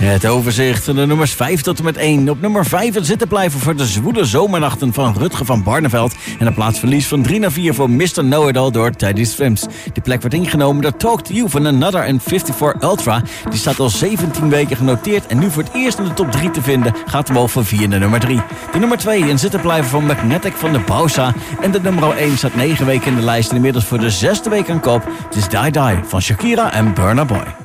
Het overzicht van de nummers 5 tot en met 1. Op nummer 5 het zitten blijven voor de zwoele zomernachten van Rutger van Barneveld. En een plaatsverlies van 3 naar 4 voor Mr. Know-It-All door Teddy Swims. Die plek werd ingenomen door Talk to You van Another en 54 Ultra. Die staat al 17 weken genoteerd en nu voor het eerst in de top 3 te vinden. Gaat omhoog van 4 naar nummer 3. De nummer 2 een zitten blijven van Magnetic van de Bausa. En de nummer 1 staat 9 weken in de lijst en inmiddels voor de 6e week aan kop. Het is Die Die van Shakira en Burna Boy.